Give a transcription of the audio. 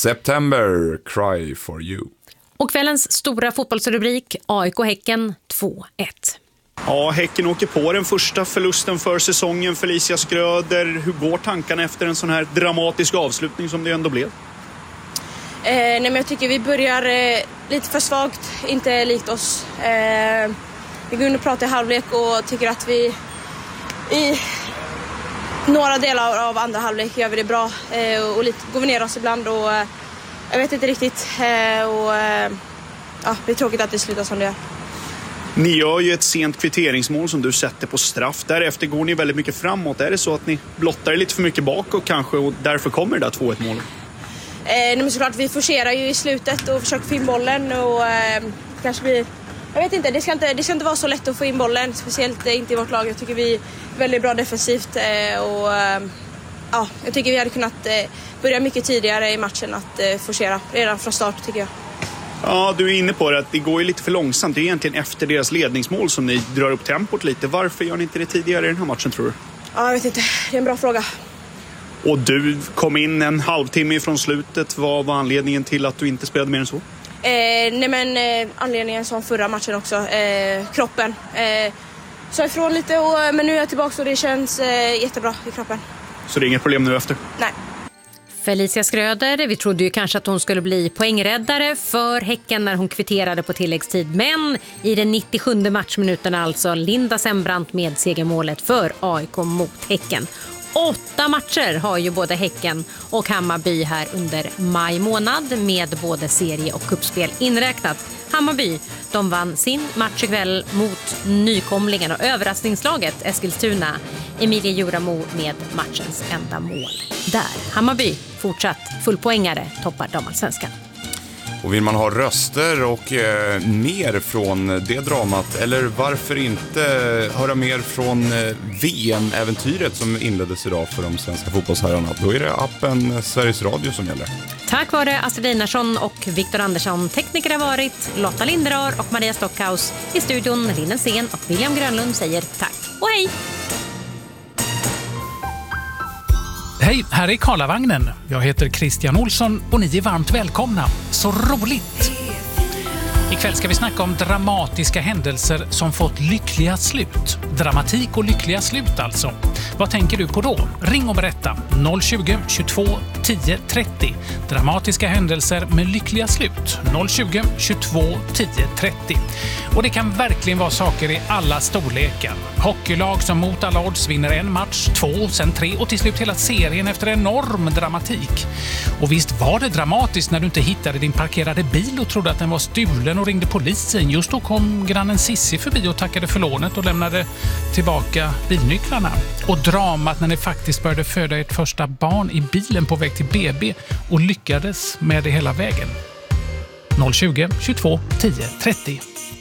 September, Cry for you. Och kvällens stora fotbollsrubrik, AIK-Häcken 2-1. Ja, Häcken åker på den första förlusten för säsongen. Felicia Skröder, hur går tankarna efter en sån här dramatisk avslutning som det ändå blev? Nej, men jag tycker vi börjar lite för svagt, inte likt oss. Vi går in och pratar i halvlek och tycker att vi i några delar av andra halvlek gör vi det bra och lite går vi ner oss ibland och jag vet inte riktigt och det är tråkigt att det slutar som det gör. Ni gör ju ett sent kvitteringsmål som du sätter på straff. Därefter går ni väldigt mycket framåt. Är det så att ni blottar lite för mycket bakåt kanske och därför kommer det där 2-1-målet? Men såklart, vi forcerar ju i slutet och försöker få in bollen och kanske blir... Jag vet inte, det ska inte vara så lätt att få in bollen, speciellt inte i vårt lag. Jag tycker vi är väldigt bra defensivt och jag tycker vi hade kunnat börja mycket tidigare i matchen att forcera redan från start tycker jag. Ja, du är inne på det att det går ju lite för långsamt. Det är egentligen efter deras ledningsmål som ni drar upp tempot lite. Varför gör ni inte det tidigare i den här matchen tror du? Ja, jag vet inte. Det är en bra fråga. Och du kom in en halvtimme ifrån slutet. Vad var anledningen till att du inte spelade mer än så? Anledningen som förra matchen också. Kroppen. Så ifrån lite, men nu är jag tillbaka och det känns jättebra i kroppen. Så det är inget problem nu efter? Nej. Felicia Skröder, vi trodde ju kanske att hon skulle bli poängräddare för Häcken när hon kvitterade på tilläggstid. Men i den 97 matchminuten alltså Linda Sembrant med segermålet för AIK mot Häcken. 8 matcher har ju både Häcken och Hammarby här under maj månad med både serie- och cupspel inräknat. Hammarby, de vann sin match ikväll mot nykomlingen och överraskningslaget Eskilstuna. Emilia Juramo med matchens enda mål. Där, Hammarby fortsatt fullpoängare toppar damallsvenskan. Och vill man ha röster och mer från det dramat, eller varför inte höra mer från VM-äventyret som inleddes idag för de svenska fotbollsherrarna, då är det appen Sveriges Radio som gäller. Tack vare Astrid Einarsson och Viktor Andersson. Tekniker har varit Lotta Linderar och Maria Stockhaus. I studion Linnen Sen och William Grönlund säger tack och hej! Hej, här är Karlavagnen. Jag heter Christian Olsson och ni är varmt välkomna. Så roligt! Ikväll ska vi snacka om dramatiska händelser som fått lyckliga slut. Dramatik och lyckliga slut alltså. Vad tänker du på då? Ring och berätta. 020 22 10 30. Dramatiska händelser med lyckliga slut. 020 22 10 30. Och det kan verkligen vara saker i alla storlekar. Hockeylag som mot alla odds vinner en match, 2, sen 3 och till slut hela serien efter enorm dramatik. Och visst var det dramatiskt när du inte hittade din parkerade bil och trodde att den var stulen och ringde polisen. Just då kom grannen Sissi förbi och tackade för lånet och lämnade tillbaka bilnycklarna. Och dramat när ni faktiskt började föda ert första barn i bilen på väg till BB och lyckades med det hela vägen. 020 22 10 30.